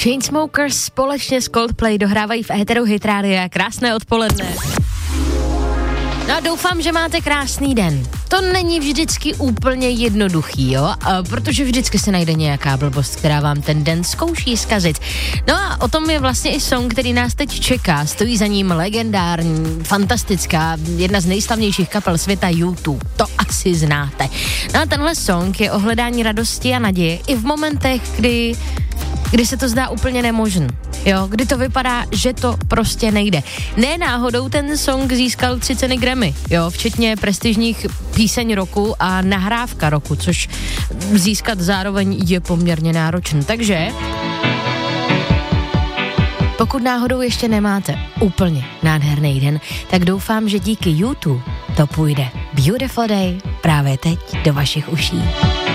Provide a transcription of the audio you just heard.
Chainsmokers společně s Coldplay dohrávají v éteru Hit Rádia. Krásné odpoledne. No a doufám, že máte krásný den. To není vždycky úplně jednoduchý, jo? Protože vždycky se najde nějaká blbost, která vám ten den zkouší zkazit. No a o tom je vlastně i song, který nás teď čeká. Stojí za ním legendární, fantastická, jedna z nejslavnějších kapel světa U2. To asi znáte. No a tenhle song je o hledání radosti a naděje i v momentech, kdy se to zdá úplně nemožný. Jo, kdy to vypadá, že to prostě nejde. Ne náhodou ten song získal 3 ceny Grammy, jo, včetně prestižních píseň roku a nahrávka roku, což získat zároveň je poměrně náročné. Takže pokud náhodou ještě nemáte úplně nádherný den, tak doufám, že díky U2 to půjde Beautiful Day právě teď do vašich uší.